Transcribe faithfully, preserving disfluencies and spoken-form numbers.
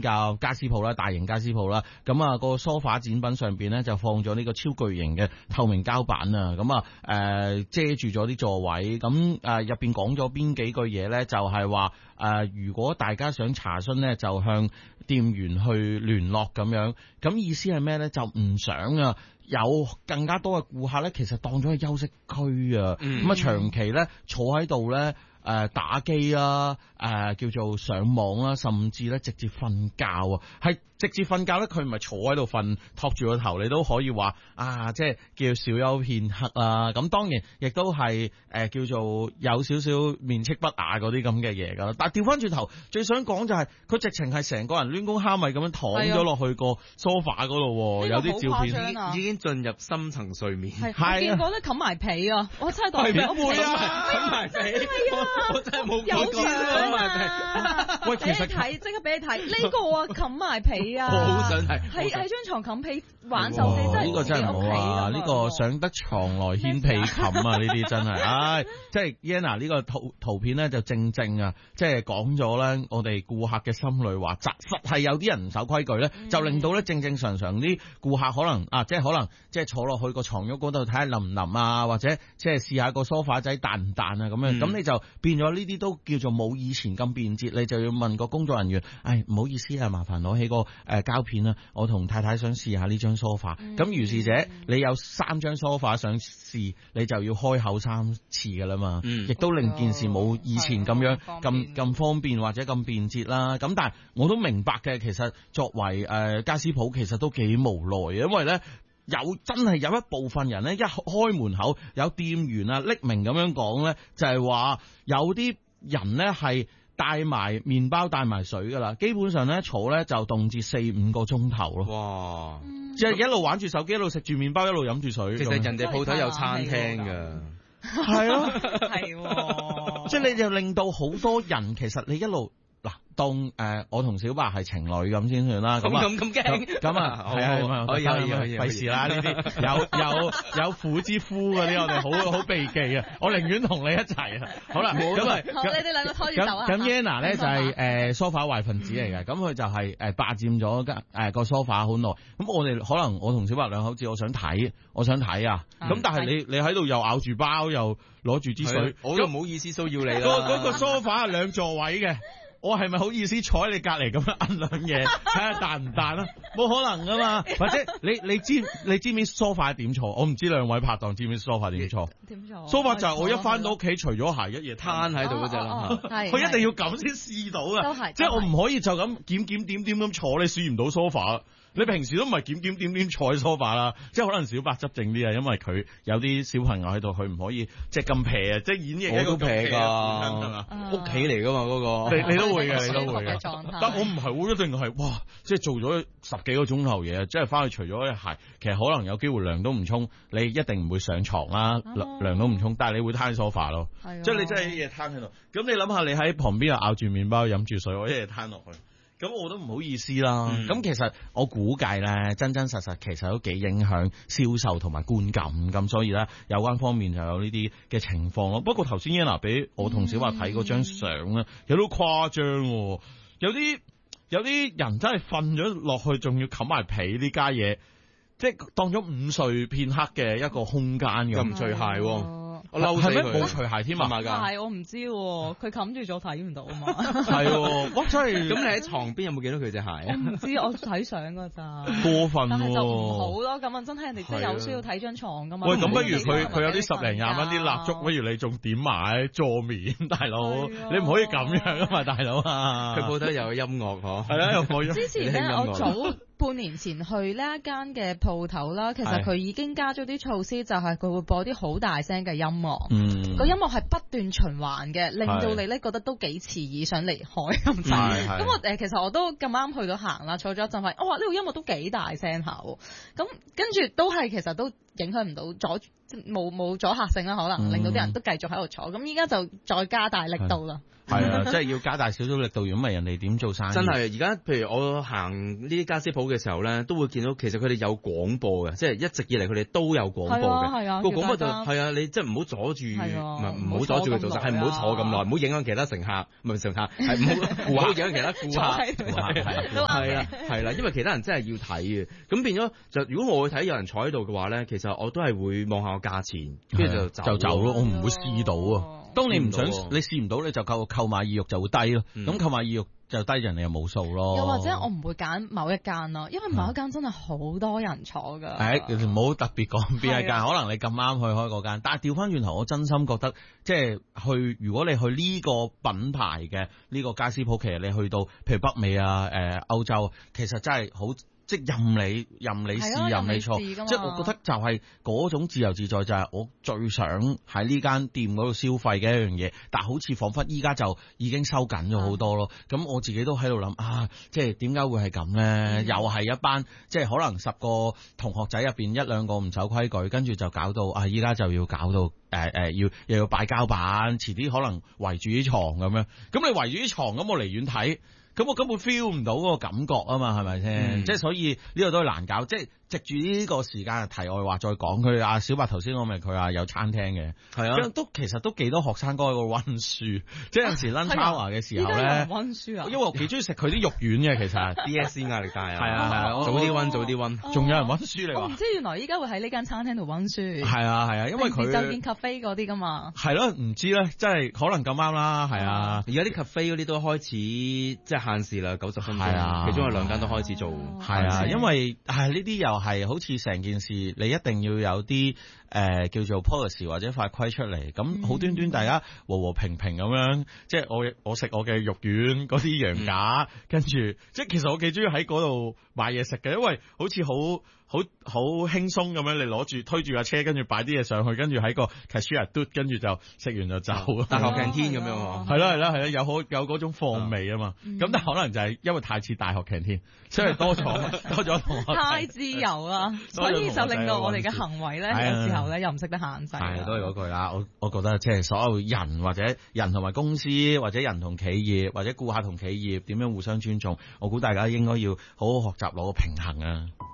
間嘅家私鋪啦，大型家私鋪啦，咁啊個梳化展品上邊咧就放咗呢個超巨型嘅透明膠板啊，咁啊誒遮住咗啲座位，咁誒入邊講咗邊幾句嘢咧，就係話誒如果大家想查詢咧，就向店員去聯絡咁樣，咁意思係咩咧？就唔想啊有更加多嘅顧客咧，其實當咗係休息區啊，咁啊、嗯、長期咧坐喺度咧。誒、呃，打機啊，誒、呃，叫做上網啊，甚至咧直接瞓覺啊，係直接瞓覺咧，佢唔係坐喺度瞓，托住個頭，你都可以話啊，即係叫小休片刻啊。咁當然亦都係誒、呃，叫做有少少面斥不雅嗰啲咁嘅嘢噶啦。但係調翻轉頭，最想講就係、是、佢直情係成個人攣弓蝦米咁樣躺咗落去個梳化嗰度，有啲照片、 啊、已經進入深層睡眠。 係，我見過咧冚埋被啊，我真係當係會啊，冚埋被。 我真係冇有相啊！ 喂，其實睇即刻俾你睇呢個啊，冚埋被啊！ 我好想睇， 喺喺張床冚被玩手機，真係呢個真係冇啊！呢個上得床來掀被冚啊！呢啲真係，唉，即係 Yana 呢個圖圖片咧就正正啊，即係講咗咧，我哋顧客嘅心裏話，實實係有啲人唔守規矩咧，就令到咧正正常常啲顧客可能啊，即係可能即係坐落去個床褥嗰度睇下腍唔腍啊，或者即係試下個梳化仔彈唔彈啊咁樣，咁你就變咗呢啲都叫做冇以前咁便捷，你就要問個工作人員，唉，唔好意思啊，麻煩攞起個誒膠片啊，我同太太想試下呢張梳化。咁如是者，你有三張梳化想試，你就要開口三次噶啦嘛，亦、嗯、都令件事冇以前咁樣咁咁方便或者咁便捷啦。咁但係我都明白嘅，其實作為誒家私鋪，其實都幾無奈，因為咧。有真係有一部分人咧，一開門口有店員啊匿名咁樣講咧，就係話有啲人咧係帶埋麵包帶埋水噶啦，基本上咧坐咧就動至四五個鐘頭咯。哇！即係一路玩住手機，一路食住麵包，一路飲住水。其實人哋鋪頭有餐廳噶， 係咯， 係， 即係你就令到好多人其實你一路。嗱，當誒我同小白係情侶咁先算啦，咁咁咁驚， 咁啊係啊，可以可以可以，費事啦呢啲有有有婦之夫嗰啲，我哋好好避忌啊，我寧願同你一齊啊。好啦，咁啊， 好，你哋兩個拖住走啊。 咁 Yana 咧就係誒梳化壞分子嚟嘅，咁佢就係誒霸佔咗間誒個梳化好耐。咁我哋可能我同小白兩口子，我想睇，我想睇啊。咁但係你你喺度又咬住包，又攞住支水， 我都唔好意思騷擾你啦。 嗰嗰個梳化係兩座位嘅。我係咪好意思坐喺你隔籬咁樣摁兩嘢，睇下彈唔彈啊？冇可能噶嘛！或者你你知你知唔知梳化點坐？我唔知兩位拍檔知唔知梳化點坐？ 點坐？ 梳化就係我一翻到屋企，除咗鞋，一夜攤喺度嗰隻啦。佢一定要咁先試到啊！即係我唔可以就咁檢檢點點咁坐，你試唔到梳化。你平時都唔係檢檢點點坐喺梳化啦，即係可能小白執正啲啊，因為佢有啲小朋友喺度，佢唔可以即係咁撇啊，即係演繹一個撇噶，係嘛？ 屋企嚟噶嘛嗰個， 你你都會嘅，你都會嘅。 狀態但我唔係，我一定係哇，即係做咗十幾個鐘頭嘢，即係翻去除咗鞋，其實可能有機會涼都唔沖，你一定唔會上床啦，涼都唔沖，但係你會攤梳化咯，即係你真係一夜攤喺度。咁你諗下，你喺旁邊又咬住麵包飲住水，我一夜攤落去。咁我都唔好意思啦。咁、嗯、其實我估計咧，真真實實其實都幾影響銷售同埋觀感。咁所以咧，有關方面就有呢啲嘅情況咯。不過頭先 Yana 俾我同小華睇嗰張相咧，有啲誇張，有啲有啲人真係瞓咗落去，仲要冚埋被呢家嘢，即係當咗午睡片刻嘅一個空間咁。咁除鞋。我嬲死佢，係咩冇除鞋添啊？ 係我唔知，佢冚住咗睇唔到啊嘛。 係，哇真係。 咁你喺床邊有冇見到佢隻鞋啊？ 我唔知，我睇相噶咋。 過分，但係就唔好咯。咁啊，真係人哋真係有需要睇張床噶嘛。 喂，咁不如佢佢有啲十零廿蚊啲蠟燭，不如你仲點埋座面，大佬，你唔可以咁樣啊嘛，大佬啊。 佢鋪頭又有音樂嗬。係啦，又播音樂。 之前咧，我早半年前去呢一間嘅鋪頭啦，其實佢已經加咗啲措施，就係佢會播啲好大聲嘅音樂，嗯，個音樂係不斷循環嘅，令到你咧覺得都幾遲疑想離開咁滯。咁我誒其實我都咁啱去到行啦，坐咗一陣，發現哇呢個音樂都幾大聲口，咁跟住都係其實都影響唔到阻冇冇阻嚇性啦，可能令到啲人都繼續喺度坐。咁依家就再加大力度啦。 係啊，即係要加大少少力度，如果唔係人哋點做生意？ 真係，而家譬如我行呢啲家私鋪嘅時候咧，都會見到其實佢哋有廣播嘅，即係一直以嚟佢哋都有廣播嘅。 係啊， 個廣播就係啊，你即係唔好阻住，唔係唔好阻住佢做事，係唔好坐咁耐，唔好影響其他乘客，唔係乘客，係唔好唔好影響其他顧客。係啦，係啦，因為其他人真係要睇嘅，咁變咗就如果我會睇有人坐喺度嘅話咧，其實我都係會望下個價錢，跟住就走就走咯，我唔會試到啊。當你唔想你試唔到，你就購購買意欲就會低咯。咁購買意欲就低，人哋又冇數咯。 又或者我唔會揀某一間咯，因為某一間真係好多人坐㗎。 誒，唔好特別講邊一間，可能你咁啱去開嗰間。但係調翻轉頭，我真心覺得即係去，如果你去呢個品牌嘅呢個家私鋪，其實你去到譬如北美啊、誒歐洲，其實真係好。即係任你任你試任你錯，即係我覺得就係嗰種自由自在，就係我最想喺呢間店嗰度消費嘅一樣嘢。但係好似彷彿依家就已經收緊咗好多咯。咁、嗯、我自己都喺度諗啊，即係點解會係咁咧？嗯、又係一班即係可能十個同學仔入邊一兩個唔守規矩，跟住就搞到啊！依家就要搞到誒誒、呃，要又要擺膠板，遲啲可能圍住啲床咁樣。咁你圍住啲床咁，我離遠睇。咁我根本 feel 唔到嗰個感覺啊嘛，係咪先？即係、嗯、所以呢個都係難搞，即係藉住呢個時間題外話再講佢啊。小白頭先我咪佢話有餐廳嘅，係啊，都其實都幾多學生哥喺度溫書，即係有陣時 lunch hour 嘅時候咧溫書啊。因為我幾中意食佢啲肉丸嘅，其實 D S C 壓力大啊，係啊係啊，早啲溫早啲溫，仲有人溫書嚟。我唔知原來依家會喺呢間餐廳度溫書。係啊係啊，因為佢就見 cafe 嗰啲噶嘛。係咯，唔知咧，即係可能咁啱啦，係啊。而家啲 cafe 嗰啲都開始即係限時啦，九十分鐘，係啊，其中有兩間都開始做，係啊，因為係呢啲又係好似成件事，你一定要有啲誒、呃、叫做 policy 或者法規出嚟，咁好端端大家和和平平咁樣，即係我我食我嘅肉丸嗰啲羊架，嗯、跟住即係其實我幾中意喺嗰度買嘢食嘅，因為好似好。好好輕鬆咁樣，你攞住推住架車，跟住擺啲嘢上去，跟住喺個 cashier 嘟，跟住就食完就走。大學 canteen 咁樣喎，係啦係啦係啦，有好有嗰種放味啊嘛。咁、嗯、但可能就係因為太似大學 canteen，所以多咗多咗同學。太自由啦，所以就令到我哋嘅行為咧，有時候咧又唔識得限制。係都係嗰句啦，我我覺得即係所有人或者人同埋公司或者人同企業或者顧客同企業點樣互相尊重，我估大家應該要好好學習攞個平衡啊。